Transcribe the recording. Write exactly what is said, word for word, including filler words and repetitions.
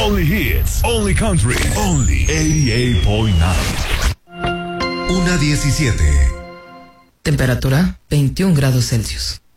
Only hits, only country, only ochenta y ocho punto nueve. Una diecisiete. Temperatura veintiún grados Celsius.